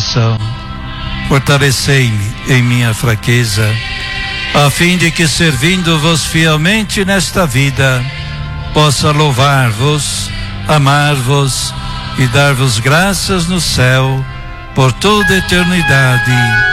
expressão. Fortalecei-me em minha fraqueza, a fim de que, servindo-vos fielmente nesta vida, possa louvar-vos, amar-vos e dar-vos graças no céu por toda a eternidade.